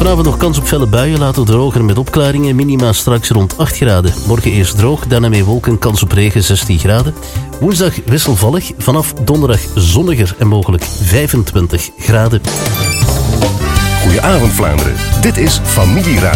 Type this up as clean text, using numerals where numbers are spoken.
Vanavond nog kans op felle buien, later droger met opklaringen. Minima straks rond 8 graden. Morgen eerst droog, daarna met wolken, kans op regen 16 graden. Woensdag wisselvallig, vanaf donderdag zonniger en mogelijk 25 graden. Goedenavond Vlaanderen, dit is Familieradio.